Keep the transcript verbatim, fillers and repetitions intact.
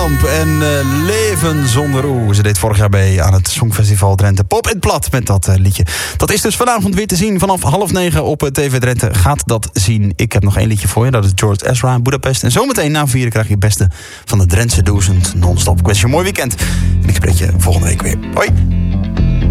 Voskamp en uh, Leven zonder oe. Ze deed vorig jaar mee aan het Songfestival Drenthe Pop in het Plat met dat uh, liedje. Dat is dus vanavond weer te zien vanaf half negen op uh, T V Drenthe. Gaat dat zien. Ik heb nog één liedje voor je. Dat is George Ezra in Budapest. En zometeen na vieren krijg je het beste van de Drentse Duizend non-stop. Ik wens je een mooi weekend. En ik spreek je volgende week weer. Hoi.